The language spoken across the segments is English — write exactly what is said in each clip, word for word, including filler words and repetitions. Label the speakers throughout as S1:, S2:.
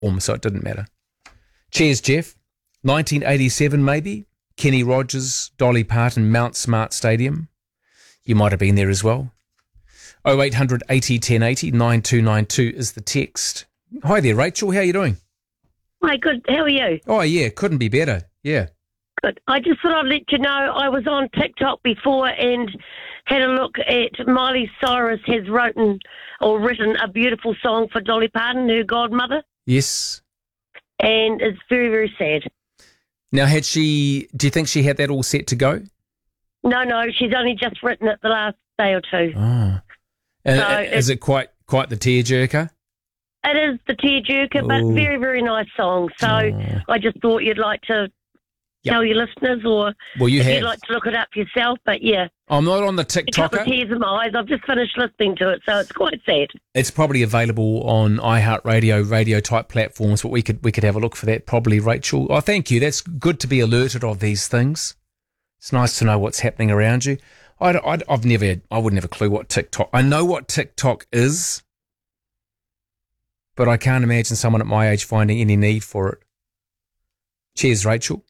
S1: so it didn't matter. Cheers, Jeff. nineteen eighty-seven, maybe. Kenny Rogers, Dolly Parton, Mount Smart Stadium. You might have been there as well. oh eight hundred eighty ten eighty, nine two nine two is the text. Hi there, Rachel. How are you doing?
S2: Hi, good. How are you?
S1: Oh, yeah, couldn't be better. Yeah.
S2: Good. I just thought I'd let you know I was on TikTok before and had a look at Miley Cyrus has written or written a beautiful song for Dolly Parton, her godmother.
S1: Yes.
S2: And it's very, very sad.
S1: Now, had she, do you think she had that all set to go?
S2: No, no, she's only just written it the last day or two.
S1: Oh. And
S2: So
S1: is it quite quite the tearjerker?
S2: It is the tearjerker, but
S1: Ooh.
S2: very, very nice song. So
S1: Oh.
S2: I just thought you'd like to
S1: Yep.
S2: tell your listeners, or
S1: Well, you
S2: if
S1: have.
S2: you'd like to look it up yourself. But yeah,
S1: I'm not on the
S2: a couple of
S1: TikToker.
S2: tears in my eyes. I've just finished listening to it, so it's quite sad.
S1: It's probably available on iHeartRadio, radio type platforms, but we could we could have a look for that probably, Rachel. Oh, thank you. That's good to be alerted of these things. It's nice to know what's happening around you. I, I, I've never, I wouldn't have a clue what TikTok. I know what TikTok is, but I can't imagine someone at my age finding any need for it. Cheers, Rachel.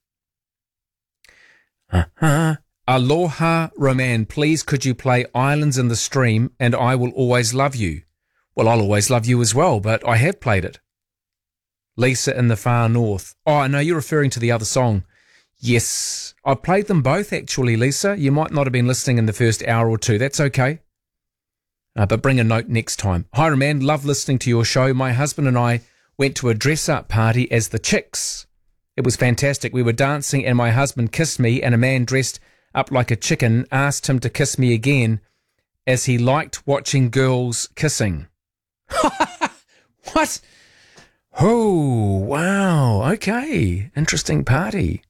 S1: Uh-huh. Aloha, Roman. Please, could you play Islands in the Stream and I Will Always Love You? Well, I'll always love you as well, but I have played it. Lisa in the Far North. Oh, I know you're referring to the other song. Yes, I played them both actually, Lisa. You might not have been listening in the first hour or two. That's okay. Uh, but bring a note next time. Hi, Roman. Love listening to your show. My husband and I went to a dress-up party as the Chicks. It was fantastic. We were dancing and my husband kissed me and a man dressed up like a chicken asked him to kiss me again as he liked watching girls kissing. What? Oh, wow. Okay. Interesting party.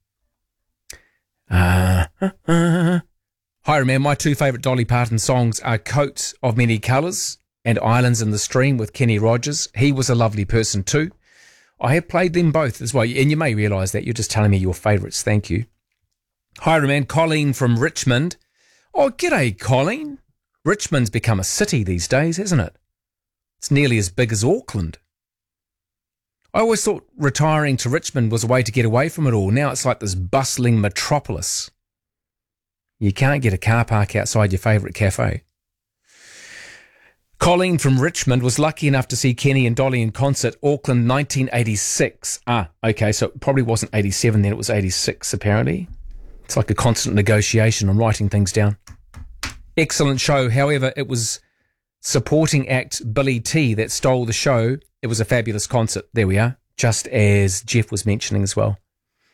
S1: Uh, uh, uh. Hi, man. My two favourite Dolly Parton songs are Coat of Many Colours and Islands in the Stream with Kenny Rogers. He was a lovely person too. I have played them both as well, and you may realise that. You're just telling me your favourites. Thank you. Hi, man. Colleen from Richmond. Oh, g'day, Colleen. Richmond's become a city these days, hasn't it? It's nearly as big as Auckland. I always thought retiring to Richmond was a way to get away from it all. Now it's like this bustling metropolis. You can't get a car park outside your favourite cafe. Colleen from Richmond was lucky enough to see Kenny and Dolly in concert, Auckland nineteen eighty-six. Ah, okay, so it probably wasn't eighty-seven then, it was eighty-six apparently. It's like a constant negotiation. I'm writing things down. Excellent show. However, it was supporting act Billy T that stole the show. It was a fabulous concert. There we are. Just as Jeff was mentioning as well.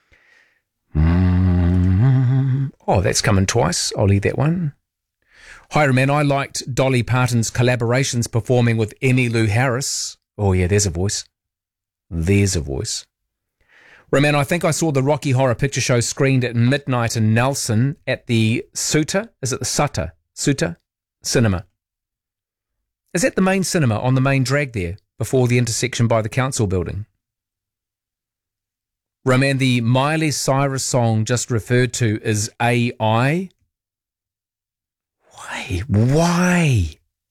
S1: Mm. Oh, that's coming twice. I'll leave that one. Hi, man. I liked Dolly Parton's collaborations performing with Emmylou Harris. Oh, yeah, there's a voice. There's a voice. Roman, I think I saw the Rocky Horror Picture Show screened at midnight in Nelson at the Suter. Is it the Sutter? Suter Cinema. Is that the main cinema on the main drag there before the intersection by the council building? Roman, the Miley Cyrus song just referred to is A I. Why? Why?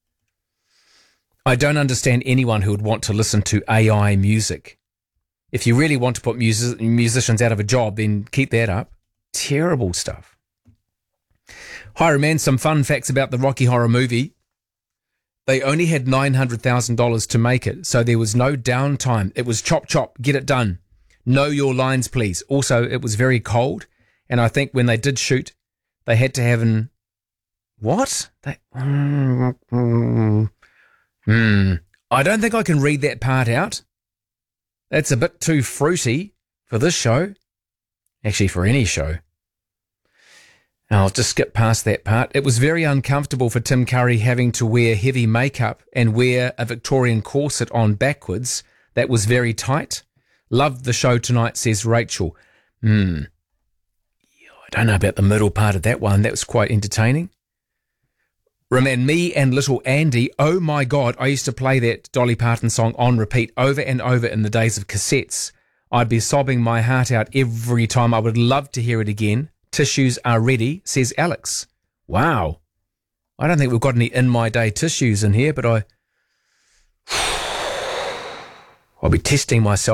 S1: I don't understand anyone who would want to listen to A I music. If you really want to put music, musicians out of a job, then keep that up. Terrible stuff. Hi, man. Some fun facts about the Rocky Horror movie. They only had nine hundred thousand dollars to make it, so there was no downtime. It was chop, chop, get it done. Know your lines, please. Also, it was very cold, and I think when they did shoot, they had to have an... What? They... Mm, I don't think I can read that part out. That's a bit too fruity for this show. Actually, for any show. I'll just skip past that part. It was very uncomfortable for Tim Curry having to wear heavy makeup and wear a Victorian corset on backwards. That was very tight. Loved the show tonight, says Rachel. Hmm. I don't know about the middle part of that one. That was quite entertaining. Roman, me and little Andy, oh my God, I used to play that Dolly Parton song on repeat over and over in the days of cassettes. I'd be sobbing my heart out every time. I would love to hear it again. Tissues are ready, says Alex. Wow. I don't think we've got any in my day tissues in here, but I... I'll be testing myself